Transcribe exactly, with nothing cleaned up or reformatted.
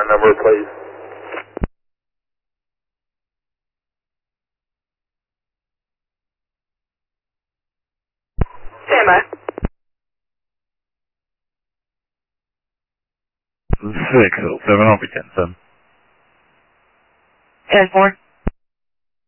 that number, please. Stand by. six oh seven, I'll be ten seven. ten four.